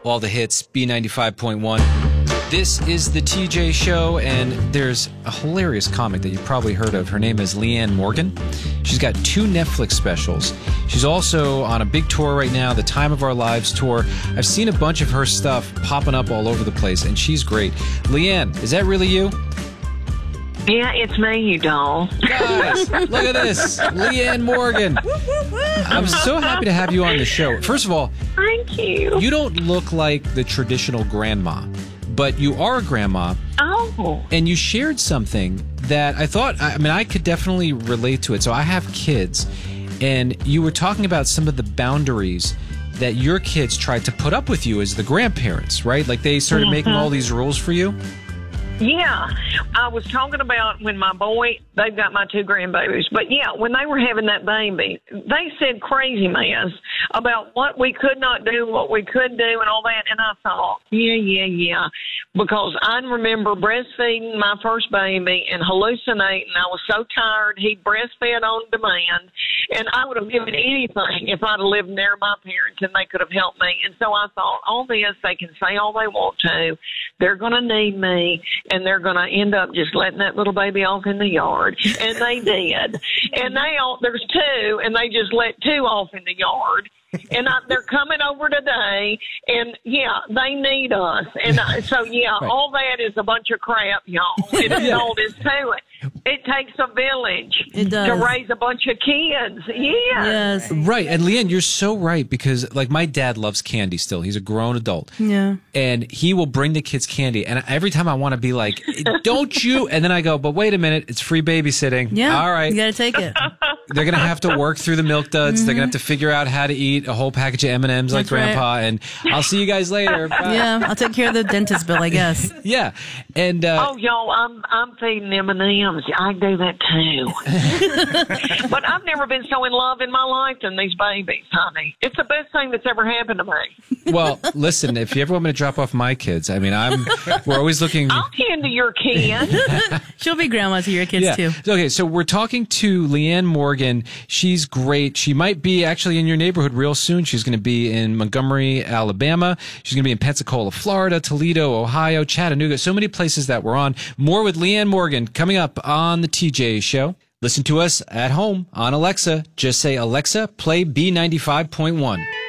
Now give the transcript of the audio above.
all the hits, B95.1. This is the TJ Show, and there's a hilarious comic that you've probably heard of. Her name is Leanne Morgan. She's got 2 Netflix specials. She's also on a big tour right now, the Time of Our Lives tour. I've seen a bunch of her stuff popping up all over the place, and she's great. Leanne, is that really you? Yeah, it's me, you doll. Guys, look at this. Leanne Morgan. I'm so happy to have you on the show. First of all, thank you. You don't look like the traditional grandma, but you are a grandma. Oh. And you shared something that I could definitely relate to it. So I have kids, and you were talking about some of the boundaries that your kids tried to put up with you as the grandparents, right? Like they started making all these rules for you. Yeah, I was talking about when my boy, they've got my 2 grandbabies, but yeah, when they were having that baby, they said crazy mess about what we could not do, what we could do, and all that, and I thought, yeah, because I remember breastfeeding my first baby and hallucinating. I was so tired, he breastfed on demand, and I would have given anything if I'd have lived near my parents and they could have helped me, and so I thought, all this, they can say all they want to, they're going to need me, and they're going to end up just letting that little baby off in the yard. And they did. And now there's 2, and they just let 2 off in the yard. And they're coming over today, and, yeah, they need us. And all that is a bunch of crap, y'all. And that's all there is to it. It takes a village to raise a bunch of kids. Yeah. Yes. Right. And Leanne, you're so right, because like my dad loves candy still. He's a grown adult. Yeah. And he will bring the kids candy. And every time I want to be like, don't you? And then I go, but wait a minute. It's free babysitting. Yeah. All right. You got to take it. They're going to have to work through the milk duds. Mm-hmm. They're going to have to figure out how to eat a whole package of M&Ms like Grandpa. Right. And I'll see you guys later. Bye. Yeah. I'll take care of the dentist bill, I guess. Yeah. And y'all, I'm feeding M&Ms. I do that too. But I've never been so in love in my life than these babies, honey. It's the best thing that's ever happened to me. Well, listen, if you ever want me to drop off my kids, we're always looking. I'll tend to your kids. She'll be grandma to your kids too. Okay, so we're talking to Leanne Morgan. She's great. She might be actually in your neighborhood real soon. She's going to be in Montgomery, Alabama. She's going to be in Pensacola, Florida, Toledo, Ohio, Chattanooga. So many places that we're on. More with Leanne Morgan coming up on the TJ Show. Listen to us at home on Alexa. Just say, Alexa, play B95.1.